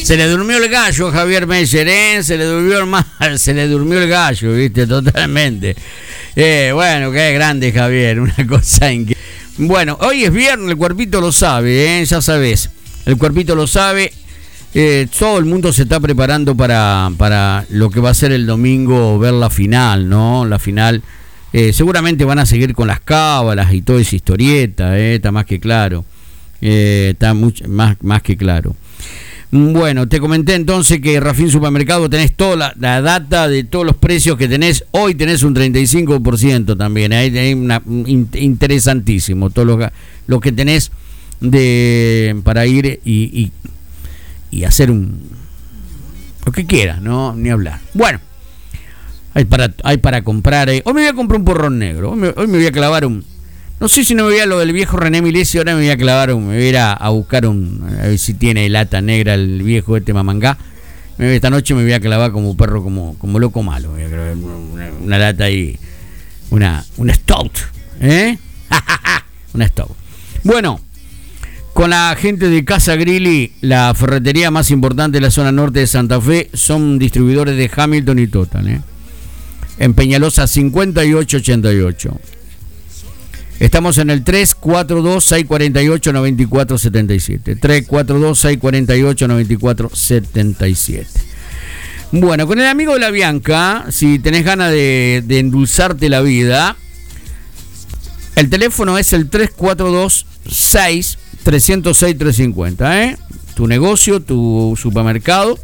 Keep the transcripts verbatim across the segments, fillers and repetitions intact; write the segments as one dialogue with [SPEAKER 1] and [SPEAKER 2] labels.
[SPEAKER 1] Se le durmió el gallo a Javier Meyer, ¿eh? Se le durmió el mal, se le durmió el gallo, viste, totalmente. Eh, bueno, qué grande Javier, una cosa increíble. Bueno, hoy es viernes, el cuerpito lo sabe, ¿eh? Ya sabes, el cuerpito lo sabe. Eh, todo el mundo se está preparando para, para lo que va a ser el domingo, ver la final, ¿no? La final, eh, seguramente van a seguir con las cábalas y toda esa historieta, ¿eh? Está más que claro, eh, está mucho, más, más que claro. Bueno, te comenté entonces que Rafin Supermercado tenés toda la, la data de todos los precios que tenés. Hoy tenés un treinta y cinco por ciento también, ahí tenés una, in, interesantísimo, todo lo, lo que tenés de para ir y, y, y hacer un lo que quieras, no ni hablar. Bueno, hay para hay para comprar. Eh. Hoy me voy a comprar un porrón negro. Hoy me, hoy me voy a clavar un. No sé si no me voy a lo del viejo René Milesi, ahora me voy a clavar, un, me voy a ir a, a buscar un, a ver si tiene lata negra el viejo este mamangá. Esta noche me voy a clavar como perro, como, como loco malo. Voy a clavar una, una lata ahí, una, una stout, ¿eh? Una stout. Bueno, con la gente de Casa Grilli, la ferretería más importante de la zona norte de Santa Fe, son distribuidores de Hamilton y Total, ¿eh? En Peñalosa cincuenta y ocho ochenta y ocho. Estamos en el tres cuatro dos, seis cuatro ocho, nueve cuatro siete siete. tres cuatro dos, seis cuatro ocho, nueve cuatro siete siete. Bueno, con el amigo de la Bianca, si tenés ganas de, de endulzarte la vida, el teléfono es el tres cuatro dos, seis tres cero seis, tres cinco cero, ¿eh? Tu negocio, tu supermercado,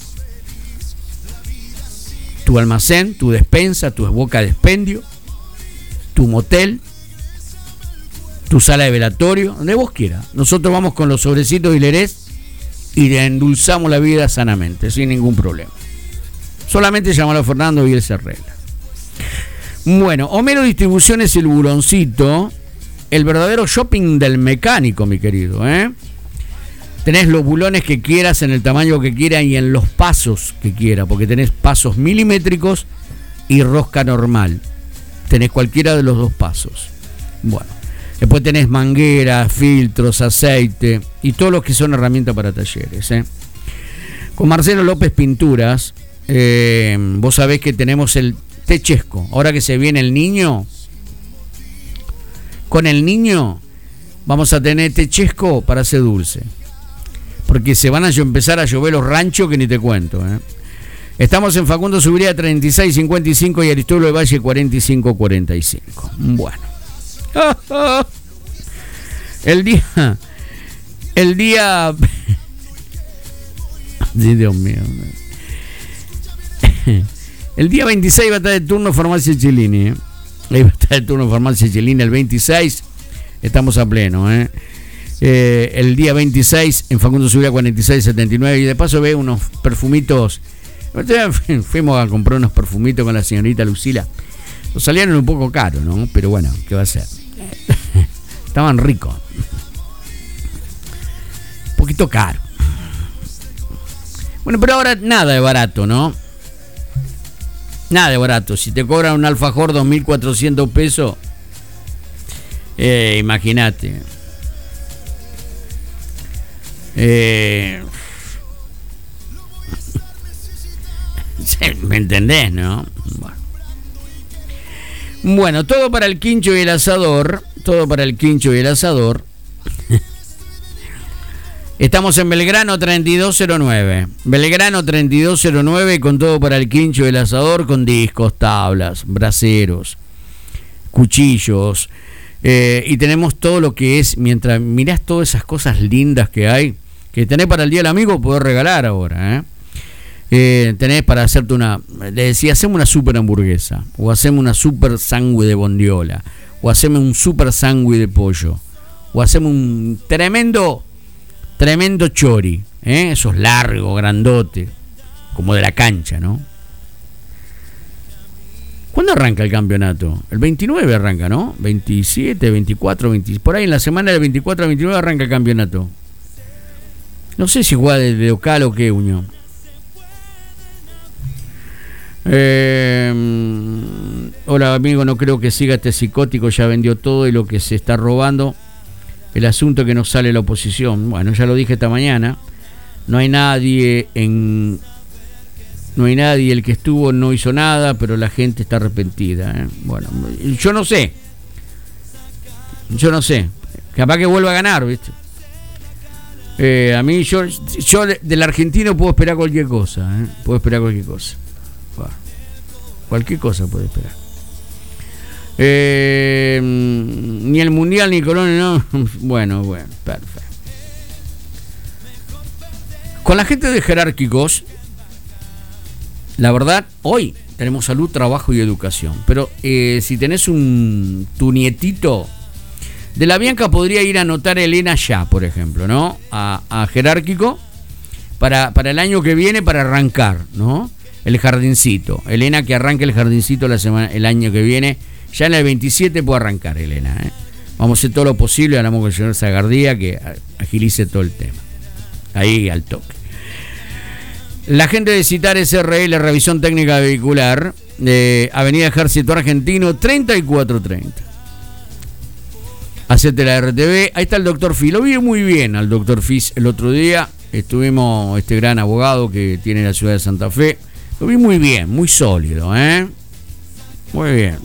[SPEAKER 1] tu almacén, tu despensa, tu boca de expendio, tu motel, tu sala de velatorio, donde vos quieras. Nosotros vamos con los sobrecitos y lerés y le endulzamos la vida sanamente, sin ningún problema. Solamente llamar a Fernando y él se arregla. Bueno, Homero Distribuciones El Buloncito, el verdadero shopping del mecánico, mi querido, ¿eh? Tenés los bulones que quieras, en el tamaño que quieras y en los pasos que quieras, porque tenés pasos milimétricos y rosca normal. Tenés cualquiera de los dos pasos. Bueno. Después tenés mangueras, filtros, aceite y todo lo que son herramientas para talleres, ¿eh? Con Marcelo López Pinturas, eh, vos sabés que tenemos el techesco. Ahora que se viene el niño, con el niño vamos a tener techesco para hacer dulce. Porque se van a empezar a llover los ranchos que ni te cuento, ¿eh? Estamos en Facundo Subiría treinta y seis cincuenta y cinco y Aristóbulo de Valle cuarenta y cinco cuarenta y cinco. Bueno. El día el día sí, Dios mío, el día veintiséis va a estar de turno Farmacia Cellini, ¿eh? Ahí va a estar de turno Farmacia Cellini el veintiséis, estamos a pleno, ¿eh? Eh, el día veintiséis en Facundo Subiría cuarenta y seis setenta y nueve y de paso ve unos perfumitos. Fuimos a comprar unos perfumitos con la señorita Lucila. Nos salieron un poco caros, ¿no? Pero bueno, ¿qué va a ser? Estaban ricos. Un poquito caro. Bueno, pero ahora nada de barato, ¿no? Nada de barato. Si te cobran un alfajor dos mil cuatrocientos pesos, eh, imagínate. Eh, ¿Me entendés, no? Bueno. Bueno, todo para el quincho y el asador. Todo para el quincho y el asador. Estamos en Belgrano treinta y dos cero nueve. Belgrano treinta y dos cero nueve con todo para el quincho y el asador, con discos, tablas, braseros, cuchillos. Eh, y tenemos todo lo que es, mientras mirás todas esas cosas lindas que hay, que tenés para el Día del Amigo, podés regalar ahora, ¿eh? Eh, tenés para hacerte una, le decía, hacemos una super hamburguesa, o hacemos una super sándwich de bondiola, o hacemos un super sándwich de pollo, o hacemos un tremendo, tremendo chori, ¿eh? Esos largos, grandote, como de la cancha, ¿no? ¿Cuándo arranca el campeonato? El veintinueve arranca, ¿no? veintisiete, veinticuatro, veinte, por ahí en la semana del veinticuatro al veintinueve arranca el campeonato. No sé si juega de local o qué, Unión. Eh, hola amigo, no creo que siga este psicótico, ya vendió todo y lo que se está robando, el asunto que no sale la oposición. Bueno, ya lo dije esta mañana, no hay nadie en... No hay nadie, el que estuvo no hizo nada, pero la gente está arrepentida. ¿eh? Bueno, yo no sé. Yo no sé. Capaz que vuelva a ganar, ¿viste? Eh, a mí, yo, yo del argentino puedo esperar cualquier cosa. ¿eh? Puedo esperar cualquier cosa. Bueno, cualquier cosa puedo esperar. Eh, ni el Mundial ni Colonia, no. Bueno, bueno, perfecto. Con la gente de Jerárquicos, la verdad, hoy tenemos salud, trabajo y educación. Pero eh, si tenés un tu nietito de la Bianca, podría ir a anotar a Elena ya, por ejemplo, ¿no? A, a Jerárquico para, para el año que viene, para arrancar, ¿no? El jardincito. Elena que arranque el jardincito la semana, el año que viene. Ya en el veintisiete puede arrancar, Elena. ¿eh? Vamos a hacer todo lo posible. Hablamos con el señor Zagardía que agilice todo el tema. Ahí al toque. La gente de Citar S R L, revisión técnica vehicular, de Avenida Ejército Argentino, treinta y cuatro treinta. Hacete la R T V. Ahí está el doctor Fis. Lo vi muy bien al doctor Fis el otro día. Estuvimos, este gran abogado que tiene la ciudad de Santa Fe. Lo vi muy bien, muy sólido, ¿eh? Muy bien.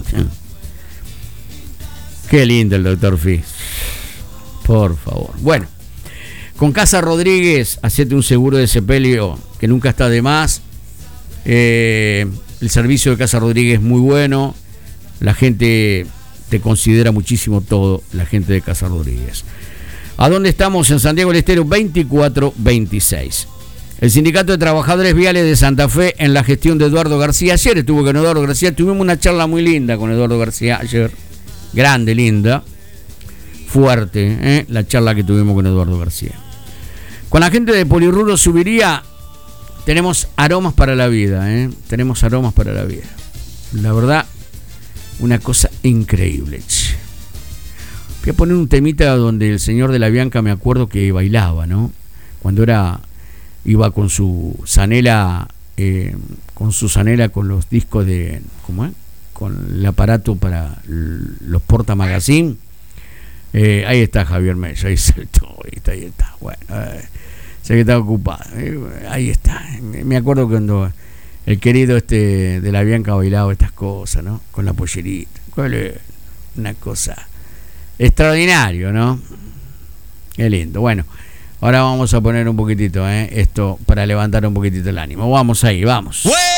[SPEAKER 1] Qué lindo el doctor Fis. Por favor. Bueno. Con Casa Rodríguez, hacete un seguro de sepelio que nunca está de más. Eh, el servicio de Casa Rodríguez es muy bueno. La gente te considera muchísimo todo, la gente de Casa Rodríguez. ¿A dónde estamos? En Santiago del Estero, veinticuatro veintiséis. El Sindicato de Trabajadores Viales de Santa Fe, en la gestión de Eduardo García. Ayer estuvo con Eduardo García. Tuvimos una charla muy linda con Eduardo García ayer. Grande, linda. Fuerte, ¿eh? La charla que tuvimos con Eduardo García. Con la gente de Polirrubro Subiría tenemos aromas para la vida, ¿eh? Tenemos aromas para la vida. La verdad, una cosa increíble. Voy a poner un temita donde el señor de la Bianca, me acuerdo que bailaba, ¿no? Cuando era, iba con su zanela, eh, con su zanela con los discos de, ¿cómo es? Con el aparato para los porta magazine. Eh, ahí está Javier Mella, ahí saltó, ahí está, ahí está. Bueno, eh, sé que está ocupado, eh, ahí está. Me acuerdo cuando el querido este de la Bianca bailaba estas cosas, ¿no? Con la pollerita. Una cosa extraordinario, ¿no? Qué lindo. Bueno, ahora vamos a poner un poquitito, ¿eh? Esto para levantar un poquitito el ánimo. Vamos ahí, vamos.